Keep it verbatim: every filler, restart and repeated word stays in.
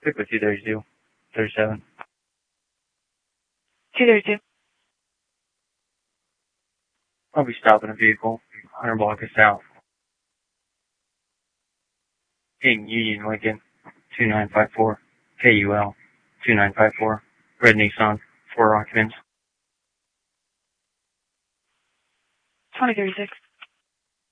Stick with two thirty-two, thirty-seven. two thirty-two. I'll be stopping a vehicle, one hundred block of south. In Union Lincoln, two nine five four, K U L, two nine five four, red Nissan, four occupants. twenty thirty-six.